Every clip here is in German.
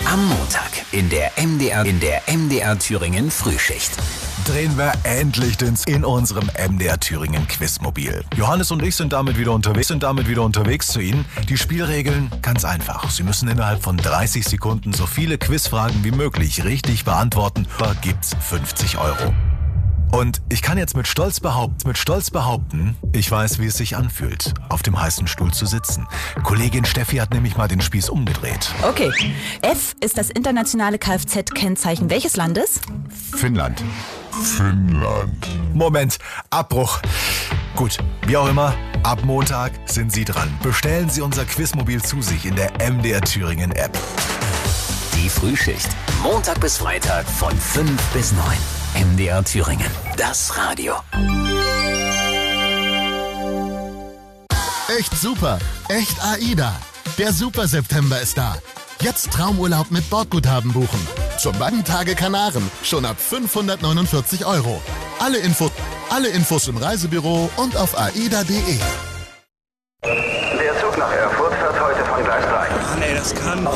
Am Montag in der MDR Thüringen Frühschicht. Drehen wir endlich in unserem MDR Thüringen Quizmobil. Johannes und ich sind damit wieder unterwegs zu Ihnen. Die Spielregeln ganz einfach. Sie müssen innerhalb von 30 Sekunden so viele Quizfragen wie möglich richtig beantworten. Da gibt's 50 €. Und ich kann jetzt mit Stolz behaupten, ich weiß, wie es sich anfühlt, auf dem heißen Stuhl zu sitzen. Kollegin Steffi hat nämlich mal den Spieß umgedreht. Okay. F ist das internationale Kfz-Kennzeichen welches Landes? Finnland. Moment, Abbruch. Gut, wie auch immer, ab Montag sind Sie dran. Bestellen Sie unser Quizmobil zu sich in der MDR Thüringen App. Die Frühschicht. Montag bis Freitag von 5 bis 9. MDR Thüringen. Das Radio. Echt super. Echt AIDA. Der Super September ist da. Jetzt Traumurlaub mit Bordguthaben buchen. Zum 7 Tage Kanaren. Schon ab 549 €. Alle Infos im Reisebüro und auf aida.de. Der Zug nach Erfurt fährt heute von Gleis 3. Ah, nee, das kann...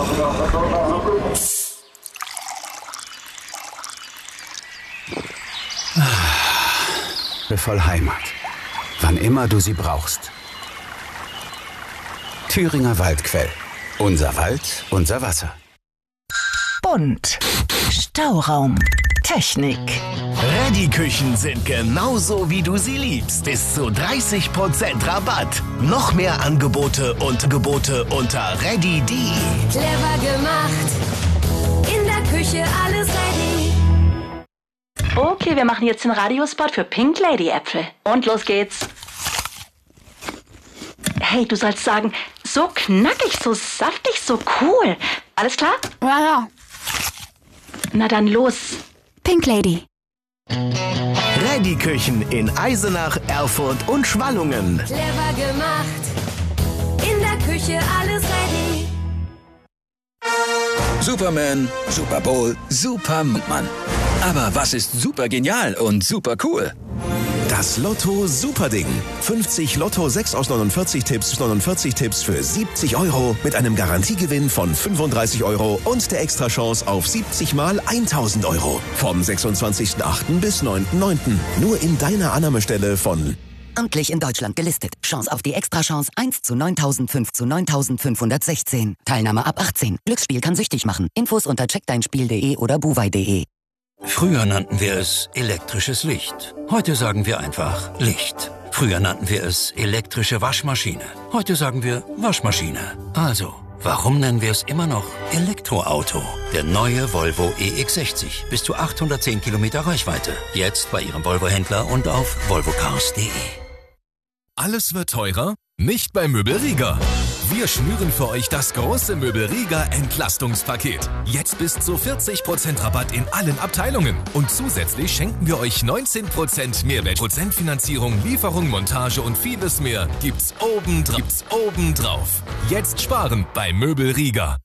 Voll Heimat. Wann immer du sie brauchst. Thüringer Waldquell. Unser Wald, unser Wasser. Bunt. Stauraum. Technik. Ready-Küchen sind genauso, wie du sie liebst. Bis zu 30% Rabatt. Noch mehr Angebote unter ready.de. Clever gemacht. In der Küche alles ready. Okay, wir machen jetzt den Radiospot für Pink Lady Äpfel. Und los geht's. Hey, du sollst sagen, so knackig, so saftig, so cool. Alles klar? Ja. Na dann los. Pink Lady. Ready-Küchen in Eisenach, Erfurt und Schwallungen. Clever gemacht. In der Küche alles ready. Superman, Super Bowl, Superman. Aber was ist super genial und super cool? Das Lotto Superding. 50 Lotto 6 aus 49 Tipps für 70 € mit einem Garantiegewinn von 35 € und der Extrachance auf 70 mal 1000 €. Vom 26.08. bis 9.09. Nur in deiner Annahmestelle von... Amtlich in Deutschland gelistet. Chance auf die Extrachance 1 zu 9.005 zu 9.516. Teilnahme ab 18. Glücksspiel kann süchtig machen. Infos unter checkdeinspiel.de oder buwei.de. Früher nannten wir es elektrisches Licht. Heute sagen wir einfach Licht. Früher nannten wir es elektrische Waschmaschine. Heute sagen wir Waschmaschine. Also, warum nennen wir es immer noch Elektroauto? Der neue Volvo EX60. Bis zu 810 Kilometer Reichweite. Jetzt bei Ihrem Volvo-Händler und auf volvocars.de. Alles wird teurer? Nicht bei Möbel Rieger. Wir schnüren für euch das große Möbel Rieger Entlastungspaket. Jetzt bis zu 40% Rabatt in allen Abteilungen. Und zusätzlich schenken wir euch 19% Mehrwertprozentfinanzierung, Lieferung, Montage und vieles mehr. Gibt's obendrauf. Jetzt sparen bei Möbel Rieger.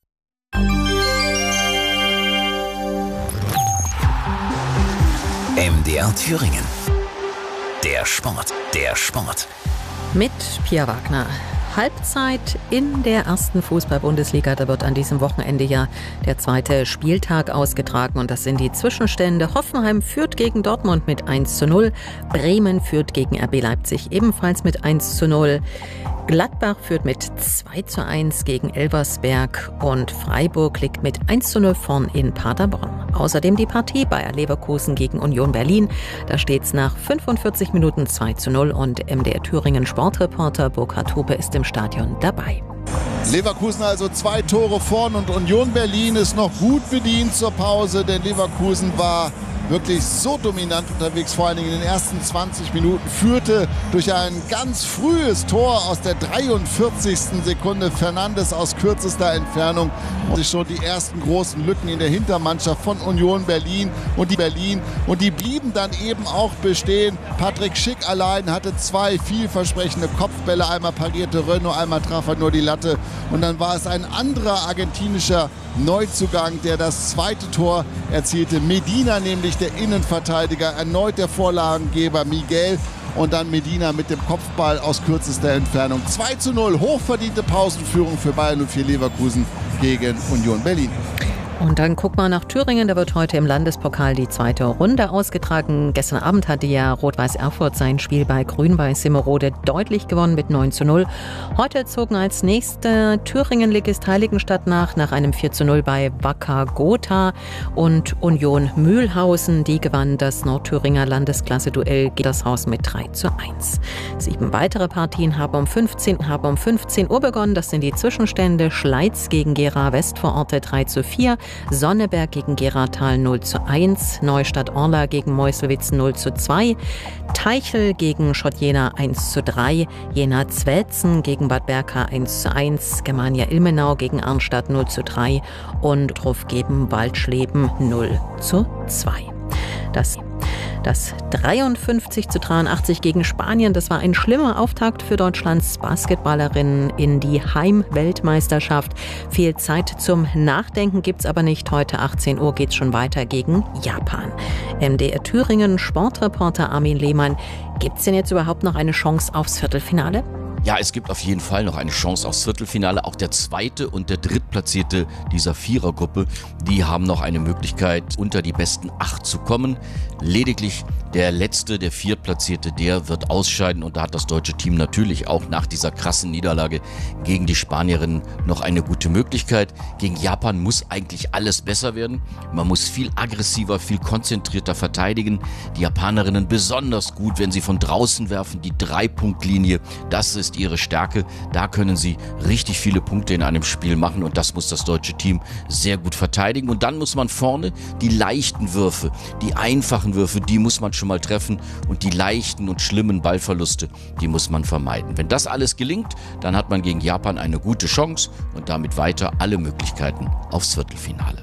MDR Thüringen. Der Sport. Mit Pia Wagner. Halbzeit in der ersten Fußball-Bundesliga. Da wird an diesem Wochenende ja der zweite Spieltag ausgetragen. Und das sind die Zwischenstände. Hoffenheim führt gegen Dortmund mit 1:0. Bremen führt gegen RB Leipzig ebenfalls mit 1:0. Gladbach führt mit 2:1 gegen Elversberg und Freiburg liegt mit 1:0 vorn in Paderborn. Außerdem die Partie Bayer Leverkusen gegen Union Berlin. Da steht's nach 45 Minuten 2:0 und MDR Thüringen Sportreporter Burkhard Hupe ist im Stadion dabei. Leverkusen also 2 Tore vorn und Union Berlin ist noch gut bedient zur Pause, denn Leverkusen war wirklich so dominant unterwegs, vor allen Dingen in den ersten 20 Minuten, führte durch ein ganz frühes Tor aus der 43. Sekunde Fernandes aus kürzester Entfernung und sich schon die ersten großen Lücken in der Hintermannschaft von Union Berlin und die blieben dann eben auch bestehen. Patrick Schick allein hatte 2 vielversprechende Kopfbälle, einmal parierte Renaud, einmal traf er nur die Latte und dann war es ein anderer argentinischer Neuzugang, der das zweite Tor erzielte. Medina nämlich, der Innenverteidiger, erneut der Vorlagengeber Miguel und dann Medina mit dem Kopfball aus kürzester Entfernung. 2:0, hochverdiente Pausenführung für Bayern 04 Leverkusen gegen Union Berlin. Und dann guck mal nach Thüringen, da wird heute im Landespokal die zweite Runde ausgetragen. Gestern Abend hatte ja Rot-Weiß Erfurt sein Spiel bei Grün-Weiß Simmerode deutlich gewonnen mit 9:0. Heute zogen als nächste Thüringen-Ligist Heiligenstadt nach einem 4:0 bei Wacker Gotha und Union Mühlhausen. Die gewann das Nordthüringer Landesklasse-Duell gegen das Haus mit 3:1. 7 weitere Partien haben um 15 Uhr begonnen. Das sind die Zwischenstände: Schleiz gegen Gera West vor Orte 3:4. Sonneberg gegen Geratal 0:1, Neustadt-Orla gegen Meuselwitz 0:2, Teichel gegen Schott-Jena 1:3, Jena-Zwelzen gegen Bad Berka 1:1, Germania Ilmenau gegen Arnstadt 0:3 und Trufgeben-Waldschleben 0:2. Das 53:83 gegen Spanien, das war ein schlimmer Auftakt für Deutschlands Basketballerinnen in die Heim-Weltmeisterschaft. Viel Zeit zum Nachdenken gibt's aber nicht. Heute 18 Uhr geht's schon weiter gegen Japan. MDR Thüringen Sportreporter Armin Lehmann. Gibt's denn jetzt überhaupt noch eine Chance aufs Viertelfinale? Ja, es gibt auf jeden Fall noch eine Chance aufs Viertelfinale. Auch der zweite und der drittplatzierte dieser Vierergruppe, die haben noch eine Möglichkeit, unter die besten 8 zu kommen. Lediglich der letzte, der viertplatzierte, der wird ausscheiden. Und da hat das deutsche Team natürlich auch nach dieser krassen Niederlage gegen die Spanierinnen noch eine gute Möglichkeit. Gegen Japan muss eigentlich alles besser werden. Man muss viel aggressiver, viel konzentrierter verteidigen. Die Japanerinnen besonders gut, wenn sie von draußen werfen, die 3-Punkt-Linie, das ist ihre Stärke. Da können sie richtig viele Punkte in einem Spiel machen und das muss das deutsche Team sehr gut verteidigen. Und dann muss man vorne die leichten Würfe, die einfachen Würfe, die muss man schon mal treffen und die leichten und schlimmen Ballverluste, die muss man vermeiden. Wenn das alles gelingt, dann hat man gegen Japan eine gute Chance und damit weiter alle Möglichkeiten aufs Viertelfinale.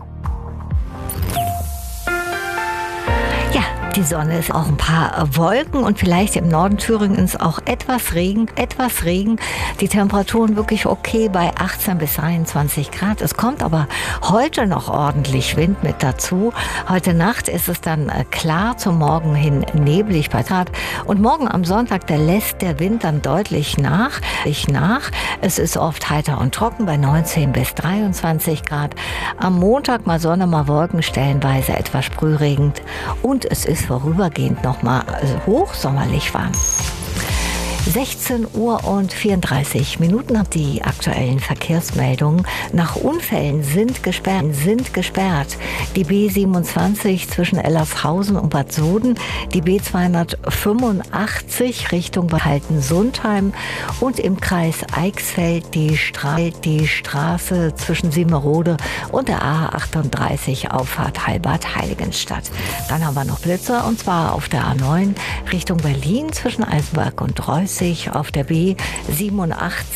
Ja, die Sonne ist auch ein paar Wolken und vielleicht im Norden Thüringens auch etwas Regen. Die Temperaturen wirklich okay bei 18 bis 23 Grad. Es kommt aber heute noch ordentlich Wind mit dazu. Heute Nacht ist es dann klar, zum Morgen hin neblig bei Grad. Und morgen am Sonntag, da lässt der Wind dann deutlich nach. Es ist oft heiter und trocken bei 19 bis 23 Grad. Am Montag mal Sonne, mal Wolken, stellenweise etwas sprühregend. Und es ist vorübergehend nochmal hochsommerlich warm. 16 Uhr und 34 Minuten habt die aktuellen Verkehrsmeldungen. Nach Unfällen sind gesperrt. Die B27 zwischen Ellershausen und Bad Soden, die B285 Richtung Halten-Sundheim und im Kreis Eichsfeld die Straße zwischen Siemerode und der A38 Auffahrt Heilbad-Heiligenstadt. Dann haben wir noch Blitzer und zwar auf der A9 Richtung Berlin zwischen Eisenberg und Reuß, auf der B87